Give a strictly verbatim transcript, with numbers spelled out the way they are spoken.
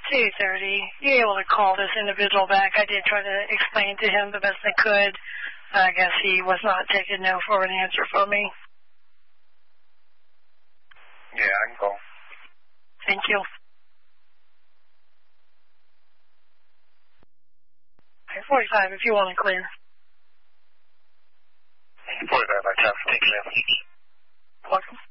two thirty. You able to call this individual back? I did try to explain to him the best I could. I guess he was not taking no for an answer from me. Yeah, I can call. Thank you. Okay, forty-five if you want to clear. forty-five, I have. Thank you. Welcome.